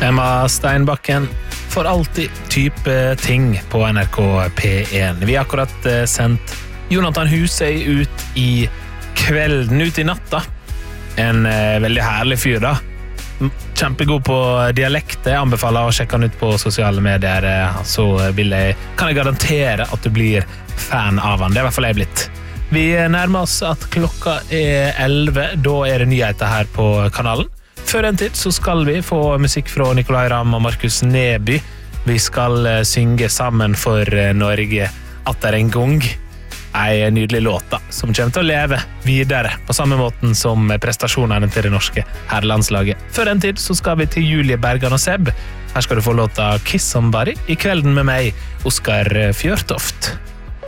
Emma Steinbakken for alltid type ting på NRK P1. Vi har akkurat sendt Jonathan Husøy ut i kvelden, ut i natta. En veldig herlig fyr da. Kjempegod på dialekt. Jeg anbefaler å sjekke han ut på sosiale medier. Så kan jeg garantere at du blir fan av han. Det er I hvert fall jeg blitt. Vi nærmer oss at klokka 11. Da det nyheter her på kanalen. Før en tid så skal vi få musikk fra Nicolai Ramm og Markus Neby. Vi skal synge sammen for Norge atter en gang. En nydelig låt da, som kommer til å leve videre på samme måten som prestasjonene til det norske herrelandslaget. Før en tid så skal vi til Julie Bergan og Seb. Her skal du få låta Kiss Somebody I kvelden med meg, Oskar Fjørtoft.